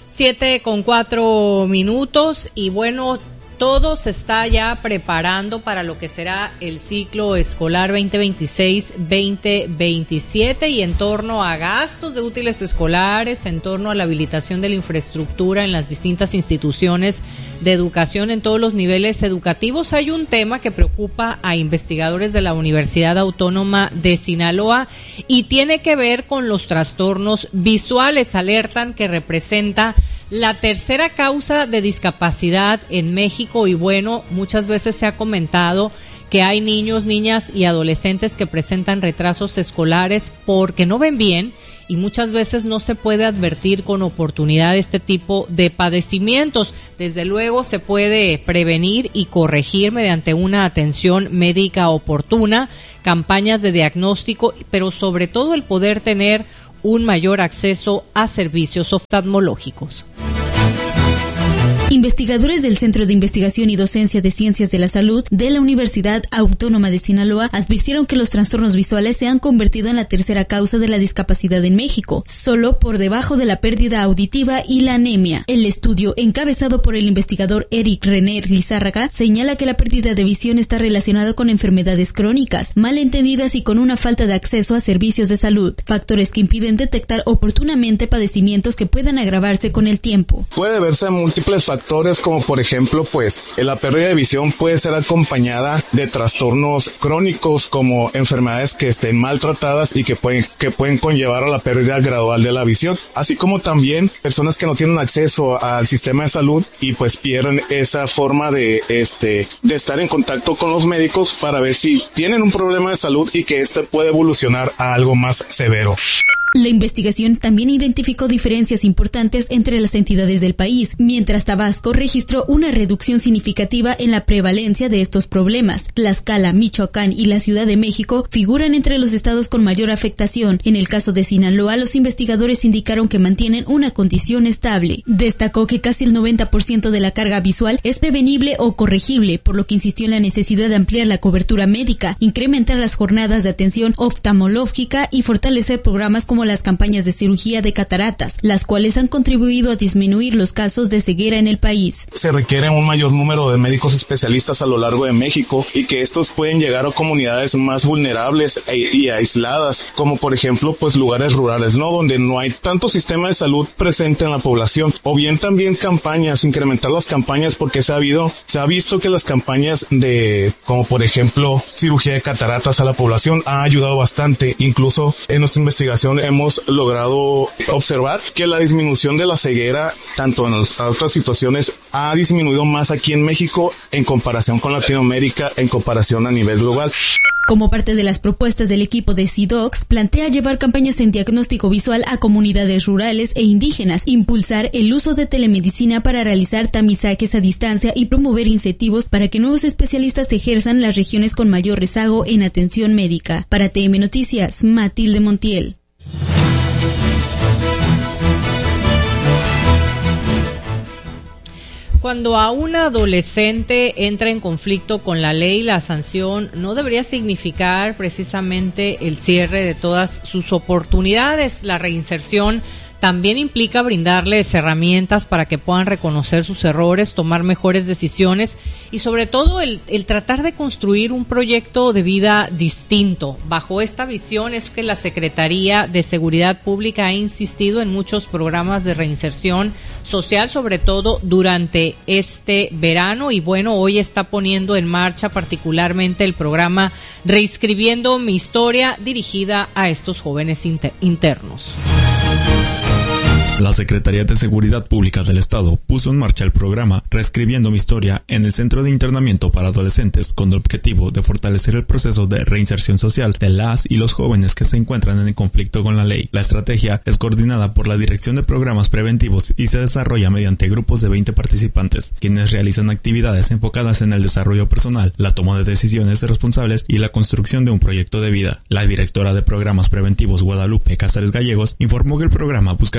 7:04 y bueno, todo se está ya preparando para lo que será el ciclo escolar 2026-2027 y en torno a gastos de útiles escolares, en torno a la habilitación de la infraestructura en las distintas instituciones de educación en todos los niveles educativos, hay un tema que preocupa a investigadores de la Universidad Autónoma de Sinaloa y tiene que ver con los trastornos visuales. Alertan que representa la tercera causa de discapacidad en México y bueno, muchas veces se ha comentado que hay niños, niñas y adolescentes que presentan retrasos escolares porque no ven bien y muchas veces no se puede advertir con oportunidad este tipo de padecimientos. Desde luego se puede prevenir y corregir mediante una atención médica oportuna, campañas de diagnóstico, pero sobre todo el poder tener un mayor acceso a servicios oftalmológicos. Investigadores del Centro de Investigación y Docencia de Ciencias de la Salud de la Universidad Autónoma de Sinaloa advirtieron que los trastornos visuales se han convertido en la tercera causa de la discapacidad en México, solo por debajo de la pérdida auditiva y la anemia. El estudio, encabezado por el investigador Eric René Lizárraga, señala que la pérdida de visión está relacionada con enfermedades crónicas, malentendidas y con una falta de acceso a servicios de salud, factores que impiden detectar oportunamente padecimientos que puedan agravarse con el tiempo. Puede verse en múltiples factores como por ejemplo la pérdida de visión puede ser acompañada de trastornos crónicos como enfermedades que estén maltratadas y que pueden conllevar a la pérdida gradual de la visión, así como también personas que no tienen acceso al sistema de salud y pues pierden esa forma de estar en contacto con los médicos para ver si tienen un problema de salud y que puede evolucionar a algo más severo. La investigación también identificó diferencias importantes entre las entidades del país, mientras Tabasco registró una reducción significativa en la prevalencia de estos problemas. Tlaxcala, Michoacán y la Ciudad de México figuran entre los estados con mayor afectación. En el caso de Sinaloa, los investigadores indicaron que mantienen una condición estable. Destacó que casi el 90% de la carga visual es prevenible o corregible, por lo que insistió en la necesidad de ampliar la cobertura médica, incrementar las jornadas de atención oftalmológica y fortalecer programas como las campañas de cirugía de cataratas, las cuales han contribuido a disminuir los casos de ceguera en el país. Se requiere un mayor número de médicos especialistas a lo largo de México y que estos pueden llegar a comunidades más vulnerables y aisladas, como por ejemplo lugares rurales, ¿no? Donde no hay tanto sistema de salud presente en la población, o bien también campañas, incrementar las campañas porque se ha visto que las campañas como por ejemplo cirugía de cataratas a la población ha ayudado bastante. Incluso en nuestra investigación hemos logrado observar que la disminución de la ceguera, tanto en las otras situaciones, ha disminuido más aquí en México en comparación con Latinoamérica, en comparación a nivel global. Como parte de las propuestas del equipo de CDOCS, plantea llevar campañas en diagnóstico visual a comunidades rurales e indígenas, impulsar el uso de telemedicina para realizar tamizajes a distancia y promover incentivos para que nuevos especialistas ejerzan las regiones con mayor rezago en atención médica. Para TM Noticias, Matilde Montiel. Cuando a un adolescente entra en conflicto con la ley, la sanción no debería significar precisamente el cierre de todas sus oportunidades. La reinserción también implica brindarles herramientas para que puedan reconocer sus errores, tomar mejores decisiones y sobre todo el tratar de construir un proyecto de vida distinto. Bajo esta visión es que la Secretaría de Seguridad Pública ha insistido en muchos programas de reinserción social, sobre todo durante este verano, y bueno, hoy está poniendo en marcha particularmente el programa Reescribiendo mi Historia, dirigida a estos jóvenes internos. La Secretaría de Seguridad Pública del Estado puso en marcha el programa Reescribiendo mi Historia en el Centro de Internamiento para Adolescentes con el objetivo de fortalecer el proceso de reinserción social de las y los jóvenes que se encuentran en conflicto con la ley. La estrategia es coordinada por la Dirección de Programas Preventivos y se desarrolla mediante grupos de 20 participantes, quienes realizan actividades enfocadas en el desarrollo personal, la toma de decisiones responsables y la construcción de un proyecto de vida. La directora de Programas Preventivos, Guadalupe Cáceres Gallegos, informó que el programa busca generar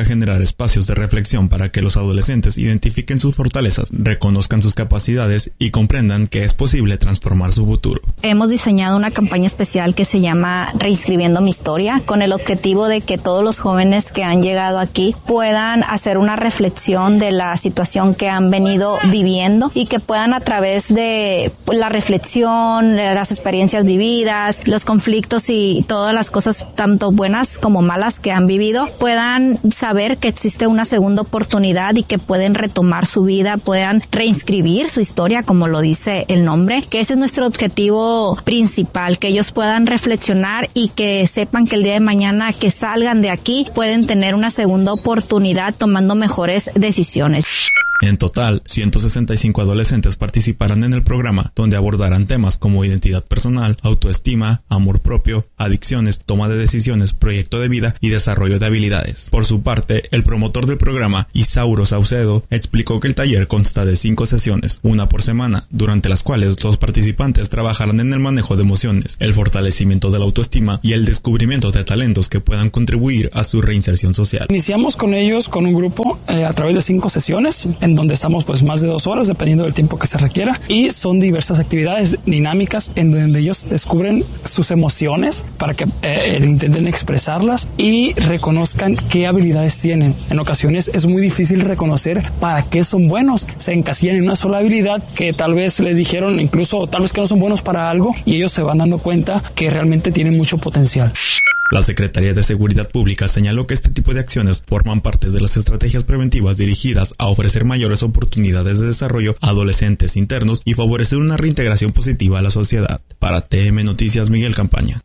espacios de reflexión para que los adolescentes identifiquen sus fortalezas, reconozcan sus capacidades y comprendan que es posible transformar su futuro. Hemos diseñado una campaña especial que se llama Reescribiendo mi historia, con el objetivo de que todos los jóvenes que han llegado aquí puedan hacer una reflexión de la situación que han venido viviendo y que puedan, a través de la reflexión, las experiencias vividas, los conflictos y todas las cosas tanto buenas como malas que han vivido, puedan saber que existe una segunda oportunidad y que pueden retomar su vida, puedan reinscribir su historia, como lo dice el nombre, que ese es nuestro objetivo principal, que ellos puedan reflexionar y que sepan que el día de mañana que salgan de aquí pueden tener una segunda oportunidad tomando mejores decisiones. En total, 165 adolescentes participarán en el programa, donde abordarán temas como identidad personal, autoestima, amor propio, adicciones, toma de decisiones, proyecto de vida y desarrollo de habilidades. Por su parte, el promotor del programa, Isauro Saucedo, explicó que el taller consta de 5 sesiones, una por semana, durante las cuales los participantes trabajarán en el manejo de emociones, el fortalecimiento de la autoestima y el descubrimiento de talentos que puedan contribuir a su reinserción social. Iniciamos con ellos con un grupo a través de 5 sesiones, en donde estamos pues más de 2 horas dependiendo del tiempo que se requiera, y son diversas actividades dinámicas en donde ellos descubren sus emociones para que intenten expresarlas y reconozcan qué habilidades tienen. En ocasiones es muy difícil reconocer para qué son buenos, se encasillan en una sola habilidad que tal vez les dijeron, incluso tal vez que no son buenos para algo, y ellos se van dando cuenta que realmente tienen mucho potencial. La Secretaría de Seguridad Pública señaló que este tipo de acciones forman parte de las estrategias preventivas dirigidas a ofrecer mayores oportunidades de desarrollo a adolescentes internos y favorecer una reintegración positiva a la sociedad. Para TM Noticias, Miguel Campaña.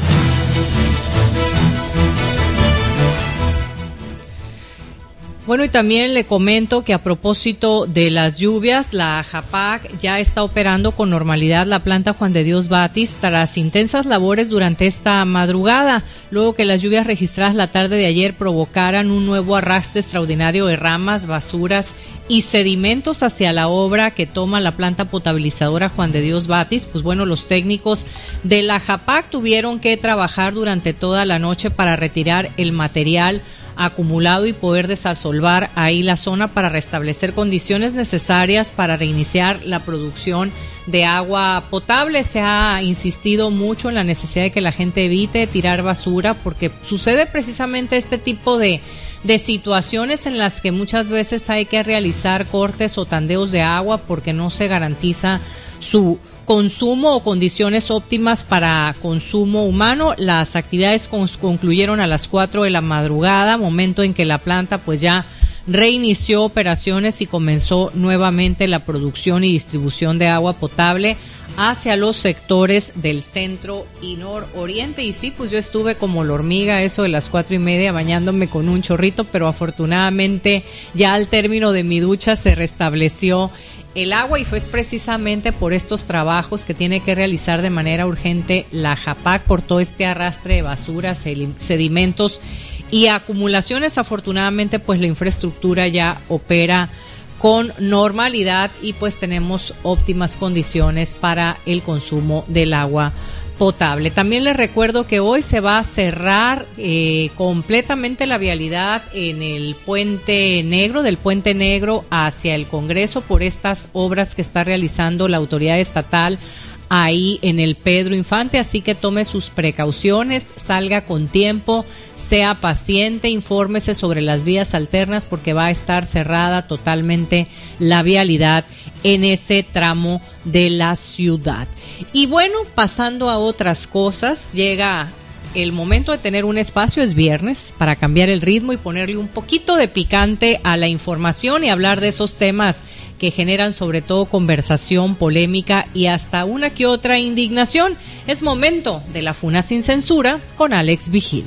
Bueno, y también le comento que a propósito de las lluvias, la JAPAC ya está operando con normalidad la planta Juan de Dios Batis tras intensas labores durante esta madrugada, luego que las lluvias registradas la tarde de ayer provocaran un nuevo arrastre extraordinario de ramas, basuras y sedimentos hacia la obra que toma la planta potabilizadora Juan de Dios Batis. Pues bueno, los técnicos de la JAPAC tuvieron que trabajar durante toda la noche para retirar el material acumulado y poder desasolvar ahí la zona para restablecer condiciones necesarias para reiniciar la producción de agua potable. Se ha insistido mucho en la necesidad de que la gente evite tirar basura, porque sucede precisamente este tipo de situaciones en las que muchas veces hay que realizar cortes o tandeos de agua porque no se garantiza su consumo o condiciones óptimas para consumo humano. Las actividades concluyeron a las 4 de la madrugada, momento en que la planta pues ya reinició operaciones y comenzó nuevamente la producción y distribución de agua potable hacia los sectores del centro y nororiente. Y sí, pues yo estuve como la hormiga, eso de las 4:30, bañándome con un chorrito, pero afortunadamente ya al término de mi ducha se restableció el agua, y fue precisamente por estos trabajos que tiene que realizar de manera urgente la JAPAC por todo este arrastre de basuras, sedimentos y acumulaciones. Afortunadamente pues la infraestructura ya opera con normalidad y pues tenemos óptimas condiciones para el consumo del agua potable. También les recuerdo que hoy se va a cerrar completamente la vialidad en el Puente Negro, del Puente Negro hacia el Congreso, por estas obras que está realizando la autoridad estatal ahí en el Pedro Infante, así que tome sus precauciones, salga con tiempo, sea paciente, infórmese sobre las vías alternas porque va a estar cerrada totalmente la vialidad en ese tramo de la ciudad. Y bueno, pasando a otras cosas, llega el momento de tener un espacio, es viernes, para cambiar el ritmo y ponerle un poquito de picante a la información y hablar de esos temas que generan sobre todo conversación, polémica y hasta una que otra indignación. Es momento de la Funa Sin Censura con Alex Vigil.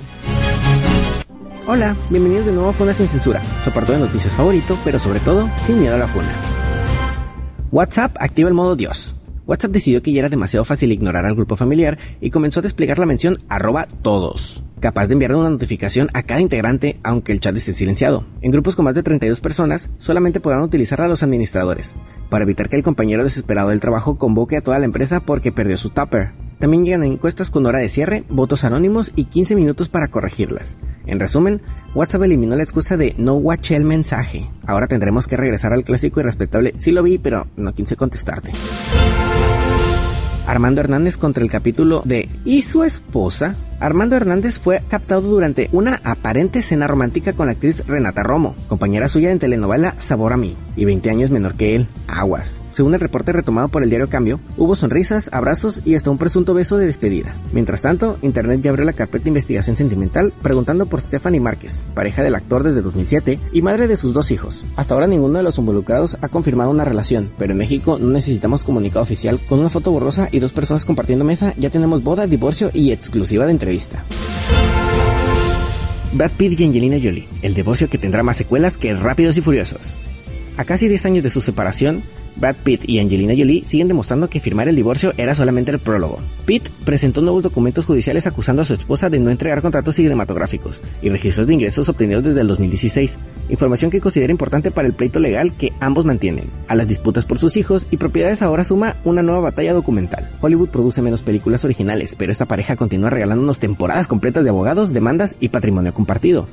Hola, bienvenidos de nuevo a Funa Sin Censura, su apartado de noticias favorito, pero sobre todo, sin miedo a la funa. WhatsApp activa el modo Dios. WhatsApp decidió que ya era demasiado fácil ignorar al grupo familiar y comenzó a desplegar la mención @todos, capaz de enviar una notificación a cada integrante aunque el chat esté silenciado. En grupos con más de 32 personas, solamente podrán utilizarla los administradores, para evitar que el compañero desesperado del trabajo convoque a toda la empresa porque perdió su tupper. También llegan encuestas con hora de cierre, votos anónimos y 15 minutos para corregirlas. En resumen, WhatsApp eliminó la excusa de no watché el mensaje. Ahora tendremos que regresar al clásico y respetable sí lo vi, pero no quise contestarte. Armando Hernández contra el capítulo de ¿y su esposa? Armando Hernández fue captado durante una aparente cena romántica con la actriz Renata Romo, compañera suya en telenovela Sabor a mí, y 20 años menor que él, aguas. Según el reporte retomado por el diario Cambio, hubo sonrisas, abrazos y hasta un presunto beso de despedida. Mientras tanto, Internet ya abrió la carpeta de investigación sentimental preguntando por Stephanie Márquez, pareja del actor desde 2007 y madre de sus 2 hijos. Hasta ahora ninguno de los involucrados ha confirmado una relación, pero en México no necesitamos comunicado oficial. Con una foto borrosa y 2 personas compartiendo mesa, ya tenemos boda, divorcio y exclusiva de entrevista. Brad Pitt y Angelina Jolie, el divorcio que tendrá más secuelas que Rápidos y Furiosos. A casi 10 años de su separación, Brad Pitt y Angelina Jolie siguen demostrando que firmar el divorcio era solamente el prólogo. Pitt presentó nuevos documentos judiciales acusando a su esposa de no entregar contratos cinematográficos y registros de ingresos obtenidos desde el 2016, información que considera importante para el pleito legal que ambos mantienen. A las disputas por sus hijos y propiedades ahora suma una nueva batalla documental. Hollywood produce menos películas originales, pero esta pareja continúa regalándonos temporadas completas de abogados, demandas y patrimonio compartido.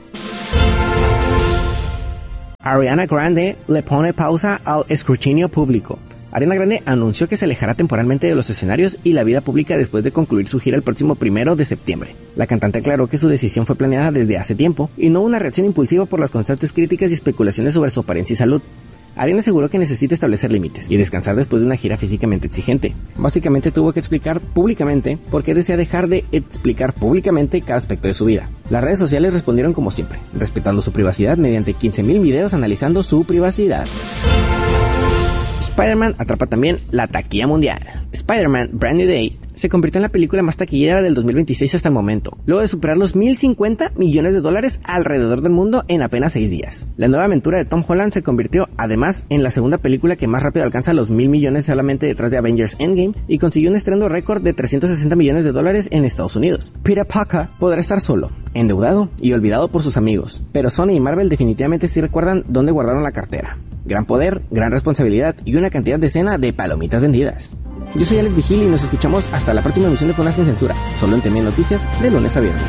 Ariana Grande le pone pausa al escrutinio público. Ariana Grande anunció que se alejará temporalmente de los escenarios y la vida pública después de concluir su gira el próximo 1 de septiembre. La cantante aclaró que su decisión fue planeada desde hace tiempo y no una reacción impulsiva por las constantes críticas y especulaciones sobre su apariencia y salud. Ariana aseguró que necesita establecer límites y descansar después de una gira físicamente exigente. Básicamente tuvo que explicar públicamente por qué desea dejar de explicar públicamente cada aspecto de su vida. Las redes sociales respondieron como siempre, respetando su privacidad mediante 15,000 videos analizando su privacidad. Spider-Man atrapa también la taquilla mundial. Spider-Man Brand New Day se convirtió en la película más taquillera del 2026 hasta el momento, luego de superar los $1,050 millones alrededor del mundo en apenas 6 días. La nueva aventura de Tom Holland se convirtió, además, en la segunda película que más rápido alcanza los $1,000 millones solamente detrás de Avengers Endgame y consiguió un estreno récord de $360 millones en Estados Unidos. Peter Parker podrá estar solo, endeudado y olvidado por sus amigos, pero Sony y Marvel definitivamente sí recuerdan dónde guardaron la cartera. Gran poder, gran responsabilidad y una cantidad decena de palomitas vendidas. Yo soy Alex Vigil y nos escuchamos hasta la próxima emisión de Fona Sin Censura, solo en TME Noticias, de lunes a viernes.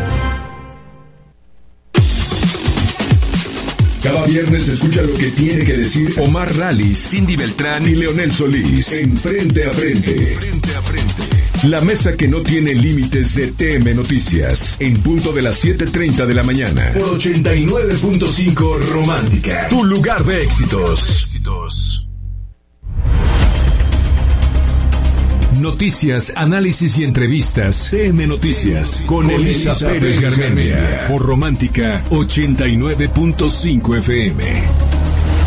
Cada viernes escucha lo que tiene que decir Omar Rally, Cindy Beltrán y Leonel Solís en Frente a Frente. La mesa que no tiene límites de TM Noticias, en punto de las 7:30 de la mañana, por 89.5 Romántica, tu lugar de éxitos. Noticias, análisis y entrevistas. TM Noticias con Elisa Pérez Garmendia por Romántica 89.5 FM.